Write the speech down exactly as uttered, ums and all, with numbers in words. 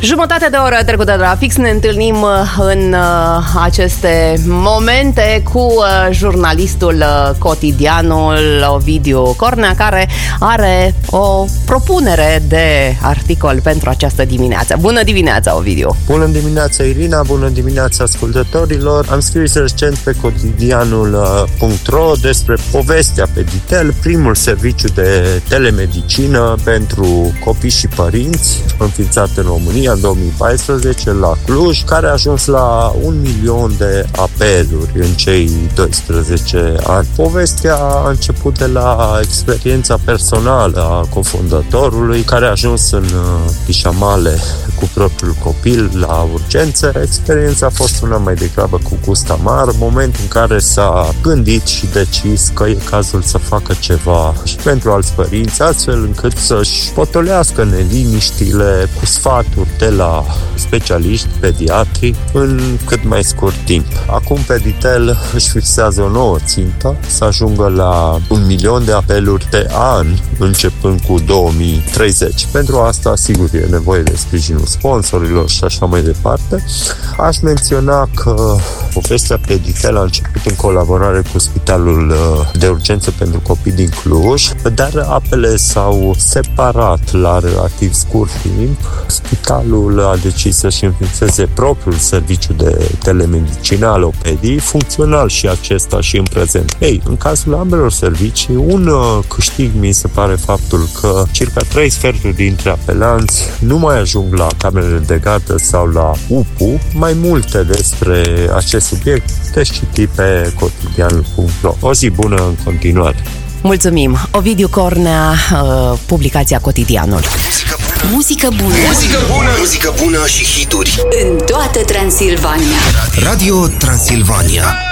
Jumătate de oră trecută de la fix ne întâlnim în aceste momente cu jurnalistul Cotidianul Ovidiu Cornea, care are o propunere de articol pentru această dimineață. Bună dimineața, Ovidiu! Bună dimineața, Irina! Bună dimineața, ascultătorilor! Am scris recent pe cotidianul punct ro despre povestea Peditel, primul serviciu de telemedicină pentru copii și părinți, înființat în România în două mii paisprezece la Cluj, care a ajuns la un milion de apeluri în cei doisprezece ani. Povestea a început de la experiența personală a cofondatorului, care a ajuns în pișamale cu propriul copil la urgențe. Experiența a fost una mai degrabă cu gust amar, moment în care s-a gândit și decis că e cazul să facă ceva și pentru alți părinți, astfel încât să-și potolească neliniștile cu sfaturi de la specialiști pediatri în cât mai scurt timp. Acum Peditel își fixează o nouă țintă, să ajungă la un milion de apeluri pe an, începând cu două mii treizeci. Pentru asta, sigur, e nevoie de sprijinul sponsorilor și așa mai departe. Aș menționa că povestea Peditel a început în colaborare cu Spitalul de Urgență pentru Copii din Cluj, dar apele s-au separat la relativ scurt timp. Spitalul a decis să-și înființeze propriul serviciu de telemedicină Alopedii, funcțional și acesta și în prezent. Ei, în cazul ambelor servicii, un câștig mi se pare faptul că circa trei sferturi dintre apelanți nu mai ajung la camerele de gardă sau la U P U. Mai multe despre acest subiect puteți citi pe cotidianul punct ro. O zi bună în continuare! Mulțumim! Ovidiu Cornea, publicația Cotidianul. Muzică bună! Muzică bună! Muzică bună și hituri în toată Transilvania. Radio Transilvania.